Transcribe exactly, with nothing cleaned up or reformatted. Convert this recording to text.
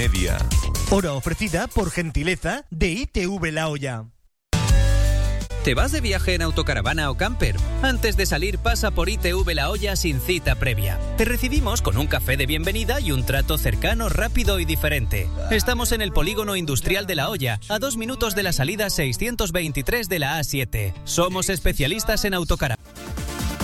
media. Hora ofrecida por gentileza de I T V La Hoya. ¿Te vas de viaje en autocaravana o camper? Antes de salir pasa por I T V La Hoya sin cita previa. Te recibimos con un café de bienvenida y un trato cercano, rápido y diferente. Estamos en el Polígono Industrial de La Hoya, a dos minutos de la salida seiscientos veintitrés de la A siete. Somos especialistas en autocaravana.